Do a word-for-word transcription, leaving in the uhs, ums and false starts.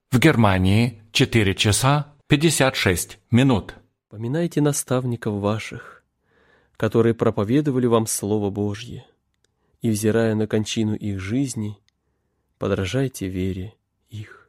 В Германии четыре часа пятьдесят шесть минут. Поминайте наставников ваших, которые проповедовали вам Слово Божье, и, взирая на кончину их жизни, подражайте вере их.